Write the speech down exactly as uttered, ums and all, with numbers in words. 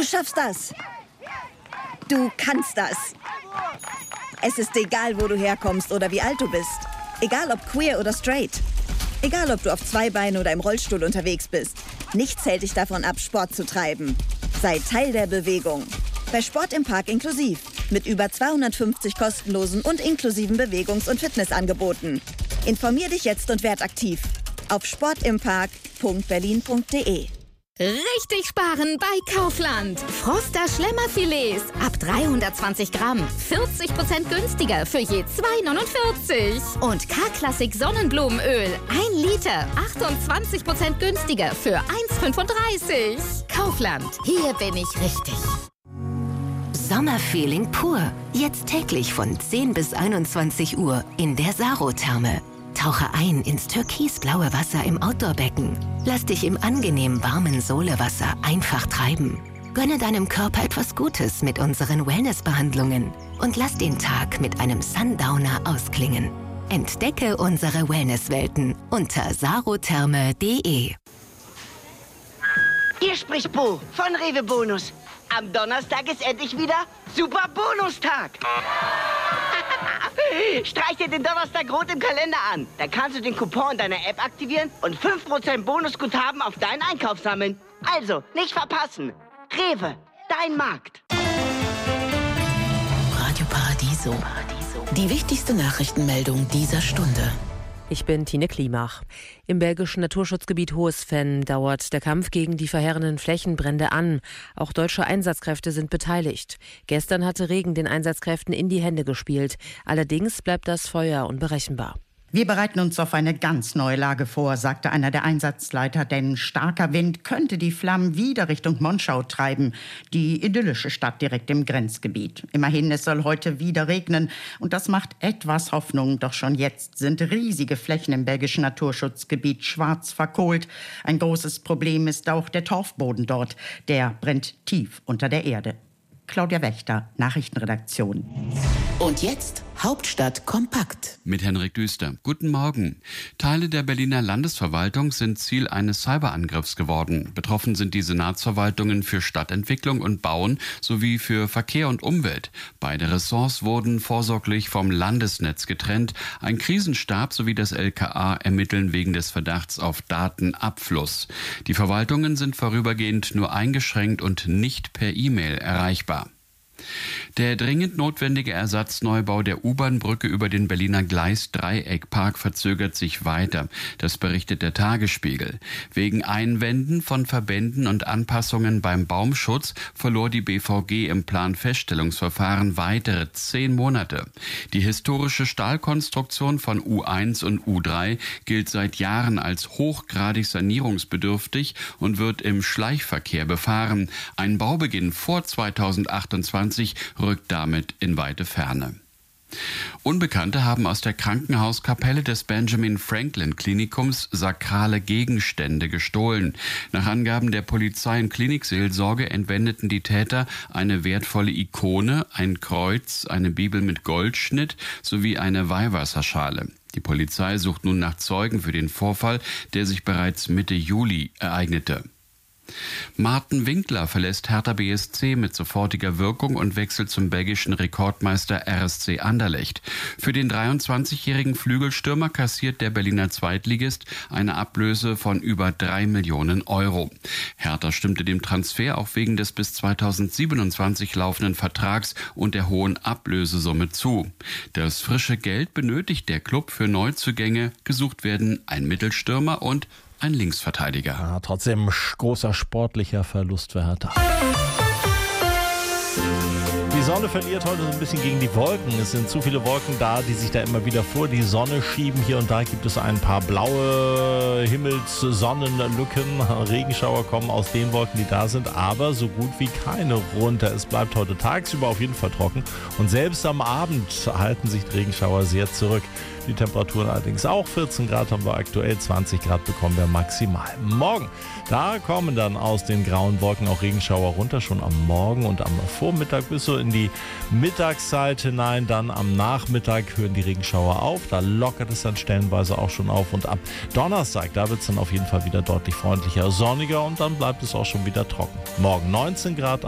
schaffst das. Du kannst das. Es ist egal, wo du herkommst oder wie alt du bist. Egal, ob queer oder straight. Egal, ob du auf zwei Beinen oder im Rollstuhl unterwegs bist. Nichts hält dich davon ab, Sport zu treiben. Sei Teil der Bewegung. Bei Sport im Park inklusiv. Mit über zweihundertfünfzig kostenlosen und inklusiven Bewegungs- und Fitnessangeboten. Informier dich jetzt und werd aktiv. Auf sportimpark punkt berlin punkt de. Richtig sparen bei Kaufland. Froster Schlemmerfilets ab dreihundertzwanzig Gramm. vierzig Prozent günstiger für je zwei neunundvierzig. Und K-Klassik Sonnenblumenöl. ein Liter. achtundzwanzig Prozent günstiger für eins fünfunddreißig. Kaufland. Hier bin ich richtig. Sommerfeeling pur. Jetzt täglich von zehn bis einundzwanzig Uhr in der Saro-Therme. Tauche ein ins türkisblaue Wasser im Outdoor-Becken. Lass dich im angenehm warmen Solewasser einfach treiben. Gönne deinem Körper etwas Gutes mit unseren Wellnessbehandlungen und lass den Tag mit einem Sundowner ausklingen. Entdecke unsere Wellnesswelten unter sarotherme punkt de. Hier spricht Bo von Rewe Bonus. Am Donnerstag ist endlich wieder Super Bonustag. Streich dir den Donnerstag rot im Kalender an. Da kannst du den Coupon in deiner App aktivieren und fünf Prozent Bonusguthaben auf deinen Einkauf sammeln. Also, nicht verpassen. Rewe, dein Markt. Radio Paradiso. Die wichtigste Nachrichtenmeldung dieser Stunde. Ich bin Tine Klimach. Im belgischen Naturschutzgebiet Hohesven dauert der Kampf gegen die verheerenden Flächenbrände an. Auch deutsche Einsatzkräfte sind beteiligt. Gestern hatte Regen den Einsatzkräften in die Hände gespielt. Allerdings bleibt das Feuer unberechenbar. Wir bereiten uns auf eine ganz neue Lage vor, sagte einer der Einsatzleiter, denn starker Wind könnte die Flammen wieder Richtung Monschau treiben, die idyllische Stadt direkt im Grenzgebiet. Immerhin, es soll heute wieder regnen und das macht etwas Hoffnung. Doch schon jetzt sind riesige Flächen im belgischen Naturschutzgebiet schwarz verkohlt. Ein großes Problem ist auch der Torfboden dort. Der brennt tief unter der Erde. Claudia Wächter, Nachrichtenredaktion. Und jetzt Hauptstadt kompakt. Mit Henrik Düster. Guten Morgen. Teile der Berliner Landesverwaltung sind Ziel eines Cyberangriffs geworden. Betroffen sind die Senatsverwaltungen für Stadtentwicklung und Bauen sowie für Verkehr und Umwelt. Beide Ressorts wurden vorsorglich vom Landesnetz getrennt. Ein Krisenstab sowie das L K A ermitteln wegen des Verdachts auf Datenabfluss. Die Verwaltungen sind vorübergehend nur eingeschränkt und nicht per E-Mail erreichbar. Der dringend notwendige Ersatzneubau der U-Bahn-Brücke über den Berliner Gleis-Dreieckpark verzögert sich weiter. Das berichtet der Tagesspiegel. Wegen Einwänden von Verbänden und Anpassungen beim Baumschutz verlor die B V G im Planfeststellungsverfahren weitere zehn Monate. Die historische Stahlkonstruktion von U eins und U drei gilt seit Jahren als hochgradig sanierungsbedürftig und wird im Schleichverkehr befahren. Ein Baubeginn vor zweitausendachtundzwanzig rückt damit in weite Ferne. Unbekannte haben aus der Krankenhauskapelle des Benjamin Franklin Klinikums sakrale Gegenstände gestohlen. Nach Angaben der Polizei und Klinikseelsorge entwendeten die Täter eine wertvolle Ikone, ein Kreuz, eine Bibel mit Goldschnitt sowie eine Weihwasserschale. Die Polizei sucht nun nach Zeugen für den Vorfall, der sich bereits Mitte Juli ereignete. Martin Winkler verlässt Hertha B S C mit sofortiger Wirkung und wechselt zum belgischen Rekordmeister R S C Anderlecht. Für den dreiundzwanzigjährigen Flügelstürmer kassiert der Berliner Zweitligist eine Ablöse von über drei Millionen Euro. Hertha stimmte dem Transfer auch wegen des bis zweitausendsiebenundzwanzig laufenden Vertrags und der hohen Ablösesumme zu. Das frische Geld benötigt der Klub für Neuzugänge. Gesucht werden ein Mittelstürmer und ein Linksverteidiger. Ja, trotzdem großer sportlicher Verlust für Hertha. Die Sonne verliert heute so ein bisschen gegen die Wolken. Es sind zu viele Wolken da, die sich da immer wieder vor die Sonne schieben. Hier und da gibt es ein paar blaue Himmelssonnenlücken. Regenschauer kommen aus den Wolken, die da sind, aber so gut wie keine runter. Es bleibt heute tagsüber auf jeden Fall trocken und selbst am Abend halten sich die Regenschauer sehr zurück. Die Temperaturen allerdings auch. vierzehn Grad haben wir aktuell, zwanzig Grad bekommen wir maximal. Morgen, da kommen dann aus den grauen Wolken auch Regenschauer runter, schon am Morgen und am Vormittag bis so in die Mittagszeit hinein. Dann am Nachmittag hören die Regenschauer auf, da lockert es dann stellenweise auch schon auf und ab Donnerstag, da wird es dann auf jeden Fall wieder deutlich freundlicher, sonniger und dann bleibt es auch schon wieder trocken. Morgen neunzehn Grad